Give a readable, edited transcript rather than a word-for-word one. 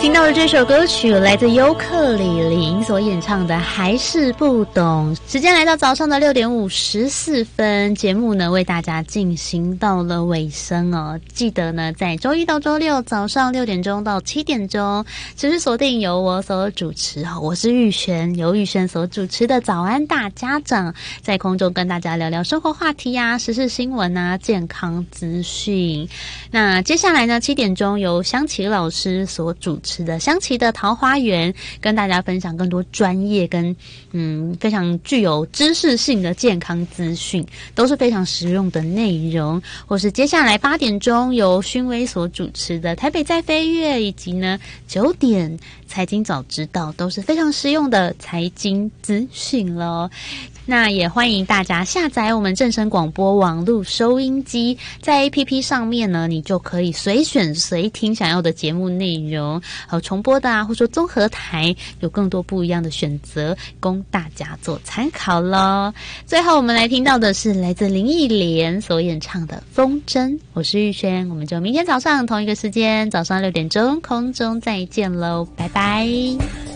听到的这首歌曲来自尤克里里所演唱的《还是不懂》。时间来到早上的6点54分，节目呢为大家进行到了尾声哦。记得呢在周一到周六早上6点钟到7点钟持续锁定由我所主持，我是玉璇，由玉璇所主持的早安大家长，在空中跟大家聊聊生活话题啊、时事新闻啊、健康资讯。那接下来呢7点钟由湘琪老师所主持的湘琪的桃花源，跟大家分享更多专业跟非常具有知识性的健康资讯，都是非常实用的内容。或是接下来8点钟由勋威所主持的台北在飞跃，以及呢9点财经早知道，都是非常实用的财经资讯咯。那也欢迎大家下载我们正声广播网络收音机，在 APP 上面呢，你就可以随选随听想要的节目内容，还有重播的啊，或者说综合台，有更多不一样的选择供大家做参考咯。最后我们来听到的是来自林忆莲所演唱的《风筝》。我是玉轩，我们就明天早上同一个时间，早上6点钟空中再见咯，拜拜。